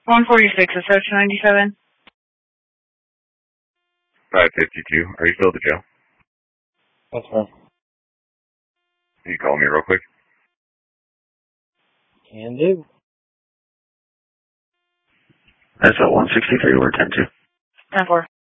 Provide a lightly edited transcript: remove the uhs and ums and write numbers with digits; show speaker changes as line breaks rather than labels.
146, Reception 97.
552. Are you still at the jail?
That's fine.
Can you call me real quick?
Can do.
That's at 163, we're 10-2.
10-4.